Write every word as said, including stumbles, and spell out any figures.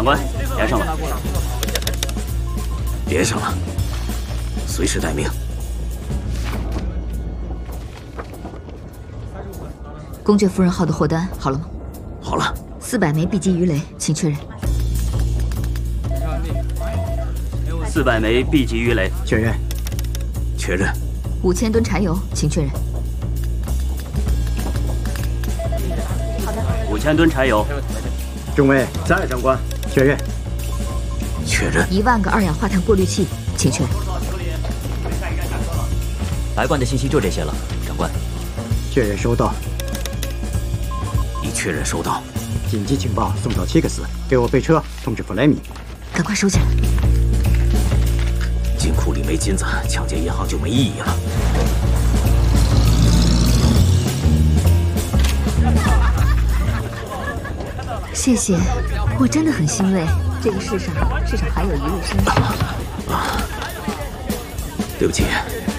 长官，连上了。连上了，随时待命。 公爵夫人号的货单好了吗？ 好了。 四百枚 B 级鱼雷，请确认。 四百枚 B 级鱼雷， 确认。 确认。 五千吨柴油，请确认。 好的。五千吨柴油。 中尉在，长官。确认。 确认。 一万个二氧化碳过滤器，请确认。 白罐的信息就这些了，长官。 确认收到。 已确认收到。 紧急情报送到七克斯，给我备车，通知弗莱米。 赶快收起来。 金库里没金子，抢劫银行就没意义了。 谢谢，我真的很欣慰，这个世上至少还有一位生存。 对不起，